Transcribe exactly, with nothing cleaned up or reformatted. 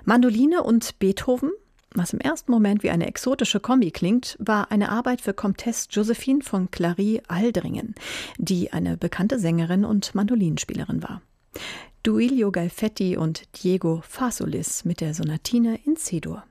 Mandoline und Beethoven, was im ersten Moment wie eine exotische Kombi klingt, war eine Arbeit für Comtesse Josephine von Clary-Aldringen, die eine bekannte Sängerin und Mandolinenspielerin war. Duilio Galfetti und Diego Fasolis mit der Sonatine in C-Dur.